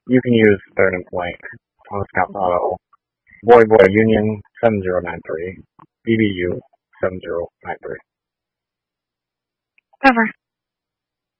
You can use third and flank on the Scout Auto. Boy Union 7093. BBU 7093. Over.